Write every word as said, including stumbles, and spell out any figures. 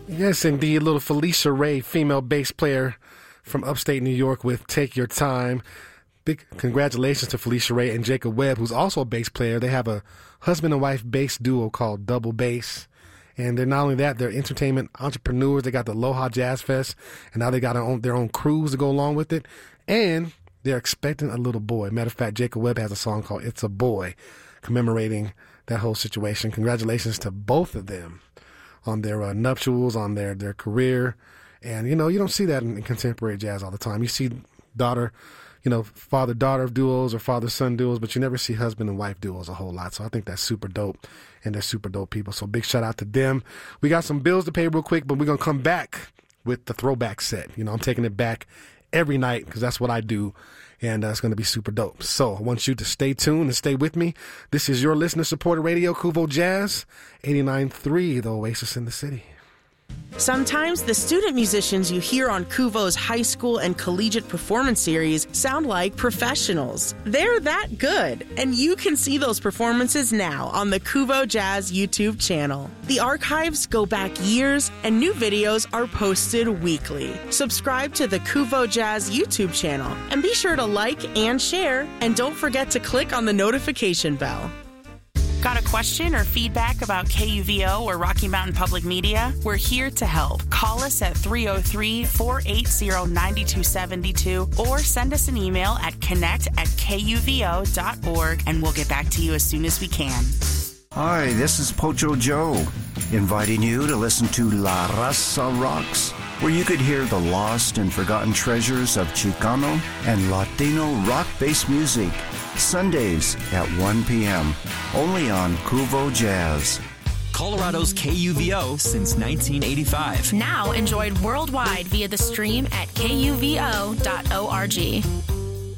Yes, indeed. Little Felicia Ray, female bass player from upstate New York with Take Your Time. Big congratulations to Felicia Ray and Jacob Webb, who's also a bass player. They have a husband and wife bass duo called Double Bass. And they're not only that, they're entertainment entrepreneurs. They got the Aloha Jazz Fest, and now they got their own, their own cruise to go along with it. And they're expecting a little boy. Matter of fact, Jacob Webb has a song called It's a Boy, commemorating that whole situation. Congratulations to both of them on their uh, nuptials, on their, their career. And, you know, you don't see that in, in contemporary jazz all the time. You see daughter, you know, father-daughter duos or father-son duos, but you never see husband and wife duos a whole lot. So I think that's super dope, and they're super dope people. So big shout out to them. We got some bills to pay real quick, but we're going to come back with the throwback set. You know, I'm taking it back every night because that's what I do, and uh, it's going to be super dope. So I want you to stay tuned and stay with me. This is your listener-supported radio, Kuvo Jazz, eighty-nine point three, the Oasis in the City. Sometimes the student musicians you hear on Kuvo's high school and collegiate performance series sound like professionals. They're that good, and you can see those performances now on the Kuvo Jazz YouTube channel. The archives go back years, and new videos are posted weekly. Subscribe to the Kuvo Jazz YouTube channel, and be sure to like and share, and don't forget to click on the notification bell. Got a question or feedback about K U V O or Rocky Mountain Public Media? We're here to help. Call us at three oh three, four eight zero, nine two seven two or send us an email at connect at K U V O dot org, and we'll get back to you as soon as we can. Hi, this is Pocho Joe, inviting you to listen to La Raza Rocks, where you could hear the lost and forgotten treasures of Chicano and Latino rock-based music, Sundays at one p.m., only on Kuvo Jazz. Colorado's K U V O since nineteen eighty-five. Now enjoyed worldwide via the stream at K U V O dot org.